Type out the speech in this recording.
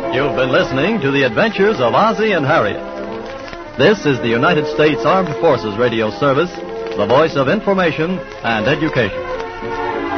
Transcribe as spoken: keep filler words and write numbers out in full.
You've been listening to the adventures of Ozzie and Harriet. This is the United States Armed Forces Radio Service, the voice of information and education.